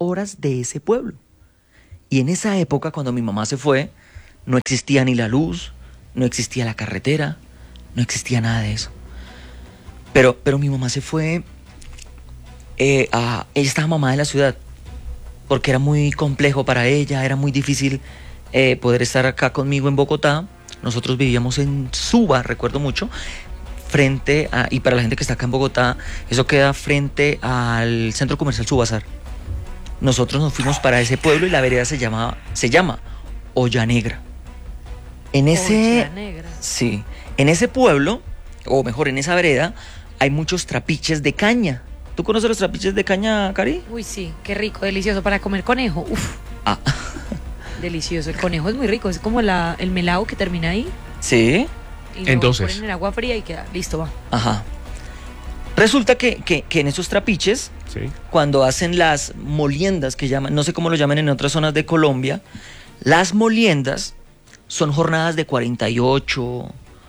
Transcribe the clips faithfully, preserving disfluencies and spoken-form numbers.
horas de ese pueblo. Y en esa época, cuando mi mamá se fue, no existía ni la luz, no existía la carretera, no existía nada de eso. Pero, pero mi mamá se fue, eh, a, ella estaba mamá de la ciudad, porque era muy complejo para ella, era muy difícil eh, poder estar acá conmigo en Bogotá. Nosotros vivíamos en Suba, recuerdo mucho, frente a, y para la gente que está acá en Bogotá, eso queda frente al centro comercial Subazar. Nosotros nos fuimos para ese pueblo y la vereda se llama, se llama Olla Negra. En ese, Olla Negra. Sí, en ese pueblo, o mejor, en esa vereda, hay muchos trapiches de caña. ¿Tú conoces los trapiches de caña, Cari? Uy, sí, qué rico, delicioso para comer conejo. Uf, Ah, delicioso. El conejo es muy rico, es como la, el melado que termina ahí. sí, Y lo Entonces. ponen en agua fría y queda, listo, va. ajá. Resulta que, que, que en esos trapiches, Sí. cuando hacen las moliendas, que llaman, no sé cómo lo llaman en otras zonas de Colombia, las moliendas son jornadas de cuarenta y ocho,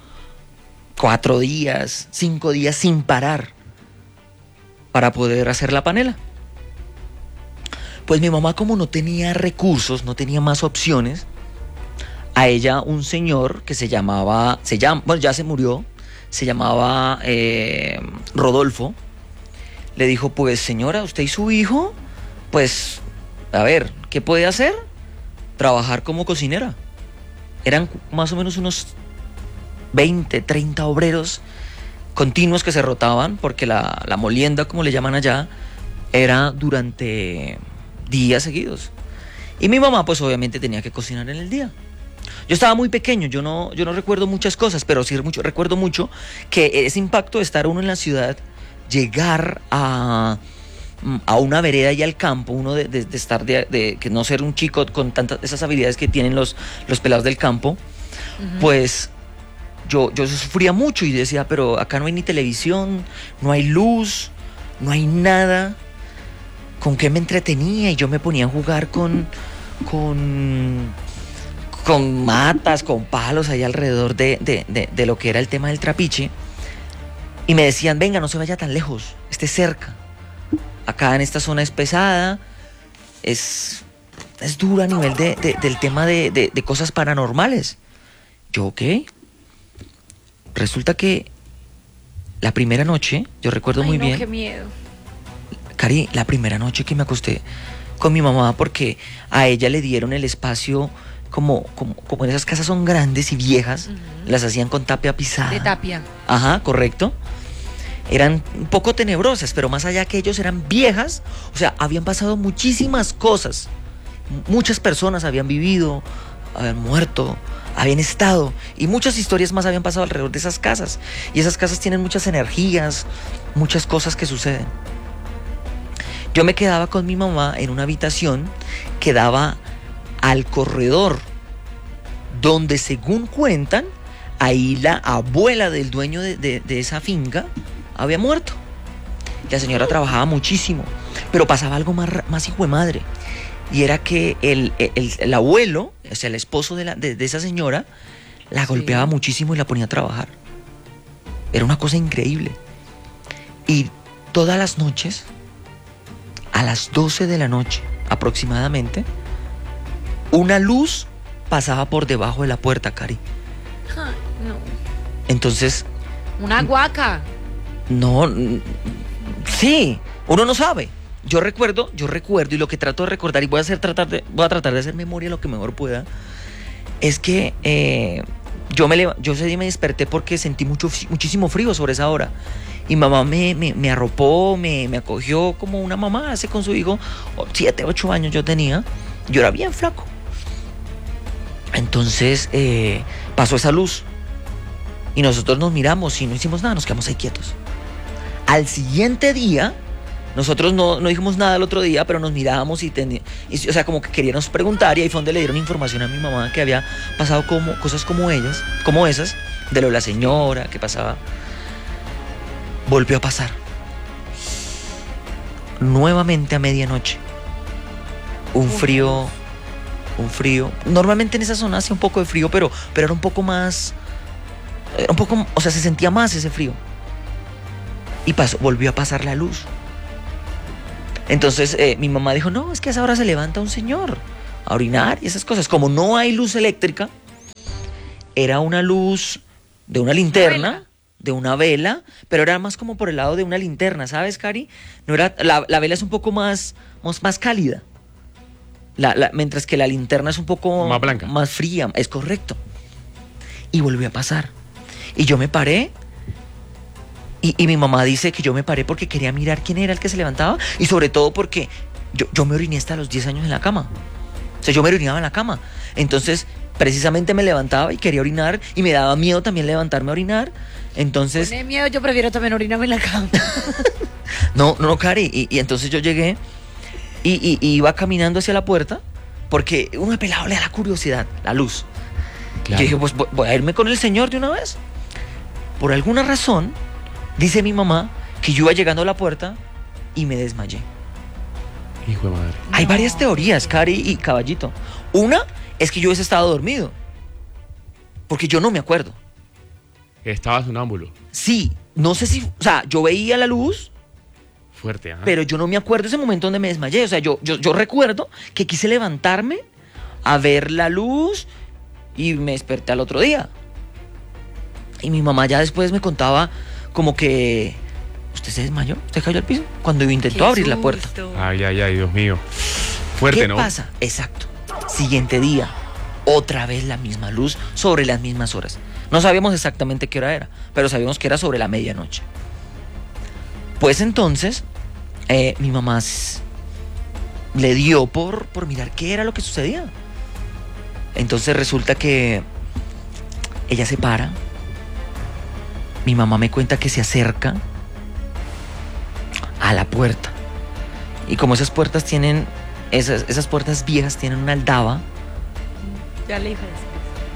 cuatro días, cinco días sin parar para poder hacer la panela. Pues mi mamá, como no tenía recursos, no tenía más opciones, a ella un señor que se llamaba, se llama, bueno, ya se murió, se llamaba eh, Rodolfo, le dijo, pues señora, usted y su hijo, pues, a ver, ¿qué puede hacer? Trabajar como cocinera. Eran más o menos unos veinte, treinta obreros continuos que se rotaban, porque la, la molienda, como le llaman allá, era durante días seguidos. Y mi mamá, pues obviamente tenía que cocinar en el día. Yo estaba muy pequeño, yo no, yo no recuerdo muchas cosas, pero sí mucho, recuerdo mucho que ese impacto de estar uno en la ciudad, llegar a, a una vereda y al campo, uno de, de, de estar, de, de que no ser un chico con tantas esas habilidades que tienen los, los pelados del campo, uh-huh. pues yo, yo sufría mucho y decía, pero acá no hay ni televisión, no hay luz, no hay nada. ¿Con qué me entretenía? Y yo me ponía a jugar con... con con matas, con palos ahí alrededor de, de, de, de lo que era el tema del trapiche. Y me decían, venga, no se vaya tan lejos, esté cerca. Acá en esta zona es pesada, es, es dura a nivel de, de, del tema de, de, de cosas paranormales. Yo, ok. Resulta que la primera noche, yo recuerdo Ay, muy no, bien. Qué miedo. Cari, la primera noche que me acosté con mi mamá, porque a ella le dieron el espacio... Como, como, como esas casas son grandes y viejas, uh-huh. las hacían con tapia pisada. De tapia. Ajá, correcto. Eran un poco tenebrosas, pero más allá que ellos eran viejas, o sea, habían pasado muchísimas cosas. Muchas personas habían vivido, habían muerto, habían estado, y muchas historias más habían pasado alrededor de esas casas. Y esas casas tienen muchas energías, muchas cosas que suceden. Yo me quedaba con mi mamá en una habitación que daba al corredor, donde según cuentan, ahí la abuela del dueño de, de, de esa finca había muerto. La señora trabajaba muchísimo, pero pasaba algo más, más hijo de madre, y era que el, el, el abuelo, o sea, el esposo de, la, de, de esa señora, la golpeaba sí. muchísimo y la ponía a trabajar. Era una cosa increíble. Y todas las noches, a las doce de la noche aproximadamente, una luz pasaba por debajo de la puerta, Cari. Ay, no. Entonces... Una guaca. No, sí, uno no sabe. Yo recuerdo, yo recuerdo y lo que trato de recordar, y voy a, hacer, tratar, de, voy a tratar de hacer memoria lo que mejor pueda, es que eh, yo, me, yo ese día me desperté porque sentí mucho, muchísimo frío sobre esa hora. Y mamá me, me, me arropó, me, me acogió como una mamá hace con su hijo. Siete, ocho años yo tenía. Yo era bien flaco. Entonces eh, pasó esa luz y nosotros nos miramos y no hicimos nada, nos quedamos ahí quietos. Al siguiente día, nosotros no, no dijimos nada el otro día, pero nos mirábamos y, ten, y o sea, como que queríamos preguntar, y ahí fue donde le dieron información a mi mamá que había pasado como, cosas como ellas, como esas, de lo de la señora, que pasaba. Volvió a pasar. Nuevamente a medianoche. Un frío... Un frío. Normalmente en esa zona hacía un poco de frío, pero, pero era un poco más. Era un poco. O sea, se sentía más ese frío. Y pasó, volvió a pasar la luz. Entonces eh, mi mamá dijo, no, es que a esa hora se levanta un señor a orinar y esas cosas. Como no hay luz eléctrica, era una luz de una linterna, vela. de una vela, pero era más como por el lado de una linterna, ¿sabes, Cari? No era, la, la vela es un poco más, más, más cálida, la, la, mientras que la linterna es un poco Más blanca. más fría, es correcto. Y volvió a pasar. Y yo me paré, y, y mi mamá dice que yo me paré porque quería mirar quién era el que se levantaba, y sobre todo porque yo, yo me oriné hasta los diez años en la cama. O sea, yo me orinaba en la cama. Entonces, precisamente me levantaba y quería orinar, y me daba miedo también levantarme a orinar. Entonces, Pone miedo, yo prefiero también orinarme en la cama. no, no, Cari. Y, y entonces yo llegué y, y- y iba caminando hacia la puerta, porque uno de pelado le da la curiosidad, la luz. Claro. Yo dije, pues voy- voy a irme con el señor de una vez. Por alguna razón, dice mi mamá que yo iba llegando a la puerta y me desmayé. Hijo de madre. Hay No. varias teorías, Cari y Caballito. Una es que yo hubiese estado dormido, porque yo no me acuerdo. Estaba sonámbulo. Sí, no sé si, o sea, yo veía la luz, Fuerte, ajá. pero yo no me acuerdo ese momento donde me desmayé. O sea, yo, yo, yo recuerdo que quise levantarme a ver la luz y me desperté al otro día. Y mi mamá ya después me contaba como que, ¿usted se desmayó? ¿Usted cayó al piso? Cuando intentó Qué abrir la puerta. susto. Ay, ay, ay, Dios mío. Fuerte, ¿Qué ¿no? pasa? Exacto. Siguiente día, otra vez la misma luz sobre las mismas horas. No sabíamos exactamente qué hora era, pero sabíamos que era sobre la medianoche. Pues entonces, eh, mi mamá s- le dio por, por mirar qué era lo que sucedía. Entonces resulta que ella se para. Mi mamá me cuenta que se acerca a la puerta. Y como esas puertas tienen, esas, esas puertas viejas tienen una aldaba, Ya le dije eso.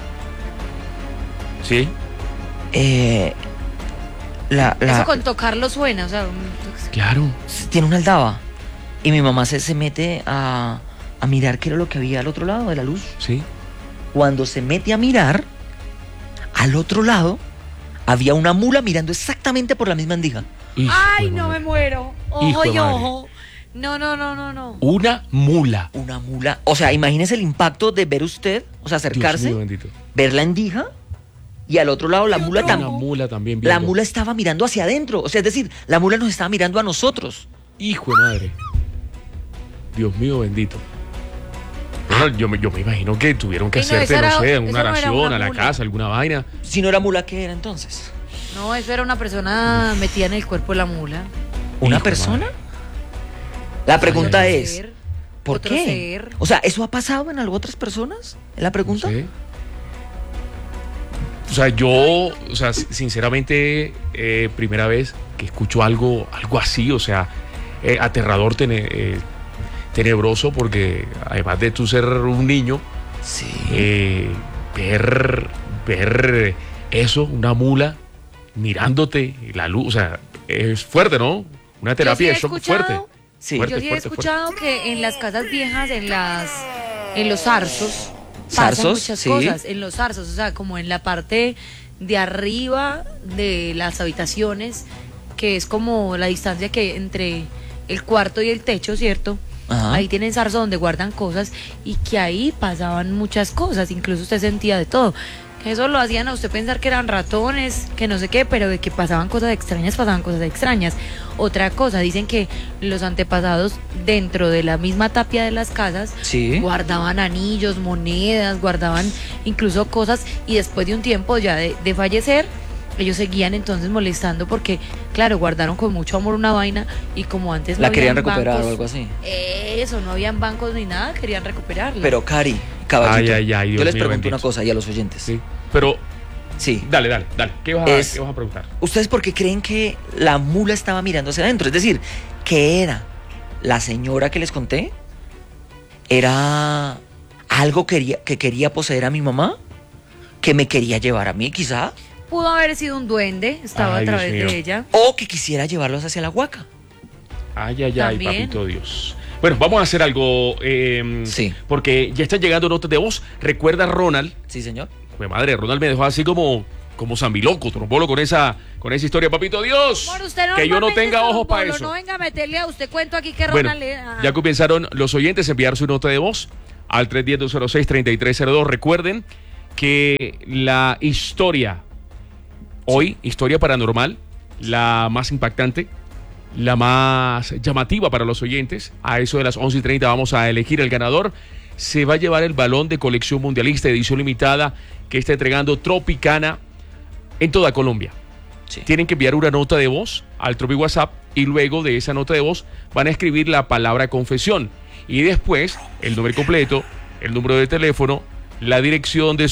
Sí. eh, la, la- Eso con tocarlo suena, o sea, un- Claro. tiene una aldaba. Y mi mamá se, se mete a, a mirar qué era lo que había al otro lado de la luz. Sí. Cuando se mete a mirar, al otro lado había una mula mirando exactamente por la misma endija. Hijo Ay, de no me madre. muero. Hijo Ojo de y madre. ojo. No, no, no, no, no. Una mula. Una mula. O sea, imagínese el impacto de ver usted, o sea, Dios acercarse, mío, bendito. ver la endija, y al otro lado la mula Una también. mula también La viendo. mula estaba mirando hacia adentro. O sea, es decir, la mula nos estaba mirando a nosotros. Hijo de madre. Dios mío, bendito. Bueno, yo, me, yo me imagino que tuvieron que Y no, hacerte, esa no, era- sé, eso una no era oración una a la mula. casa, alguna vaina. Si no era mula, ¿qué era entonces? No, eso era una persona metida en el cuerpo de la mula. ¿Una Hijo de persona? madre. La pregunta Otro es, ser, ¿por otro qué? ser. O sea, ¿eso ha pasado en algo otras personas? ¿Es la pregunta? No sé. O sea, yo, o sea, s- sinceramente, eh, primera vez que escucho algo, algo así, o sea, eh, aterrador, tene- eh, tenebroso, porque además de tú ser un niño, Sí. eh, ver, ver eso, una mula mirándote, la luz, o sea, es fuerte, ¿no? Una terapia Yo sí he de shock escuchado- fuerte. Sí. Fuerte, Yo sí he fuerte, escuchado que en las casas viejas, en las, en los zarzos, pasan Zarzos, muchas sí. cosas. En los zarzos, o sea, como en la parte de arriba de las habitaciones, que es como la distancia que hay entre el cuarto y el techo, ¿cierto? Ajá. Ahí tienen zarzos donde guardan cosas y que ahí pasaban muchas cosas, incluso usted sentía de todo. Que eso lo hacían a usted pensar que eran ratones, que no sé qué, pero de que pasaban cosas extrañas, pasaban cosas extrañas. Otra cosa, dicen que los antepasados dentro de la misma tapia de las casas Sí. guardaban anillos, monedas, guardaban incluso cosas y después de un tiempo ya de, de fallecer, ellos seguían entonces molestando porque, claro, guardaron con mucho amor una vaina y como antes no La querían habían recuperar bancos, o algo así. Eso, no habían bancos ni nada, querían recuperarla. Pero Cari, Caballito, Ay, ay, ay, Dios yo les mío, pregunto bendito. una cosa y a los oyentes. Sí. Pero, Sí. dale, dale, dale. ¿Qué vas, a, Es- ¿Qué vas a preguntar? ¿Ustedes por qué creen que la mula estaba mirando hacia adentro? Es decir, ¿qué era? ¿La señora que les conté? ¿Era algo quería, que quería poseer a mi mamá? ¿Que me quería llevar a mí, quizá? Pudo haber sido un duende, estaba Ay, a Dios través mío. de ella. ¿O que quisiera llevarlos hacia la huaca? Ay, ay, ay, También. papito Dios. Bueno, vamos a hacer algo. eh, Sí. Porque ya están llegando notas de voz. Recuerda, Ronald. Sí, señor. Mi madre, Ronald me dejó así como, como zambiloco, trombolo con esa, con con esa historia, papito Dios. Amor, usted que yo no normalmente tenga es un ojos para bolo, eso. No venga a meterle a usted cuento aquí que Bueno, Ronald le... ah. ya comenzaron los oyentes a enviar su nota de voz al tres uno cero, dos cero seis, tres tres cero dos. Recuerden que la historia, hoy, historia paranormal, la más impactante, la más llamativa para los oyentes, a eso de las once y treinta vamos a elegir el ganador. Se va a llevar el balón de colección mundialista, edición limitada, que está entregando Tropicana en toda Colombia. Sí. Tienen que enviar una nota de voz al Tropi WhatsApp y luego de esa nota de voz van a escribir la palabra confesión y después el nombre completo, el número de teléfono, la dirección de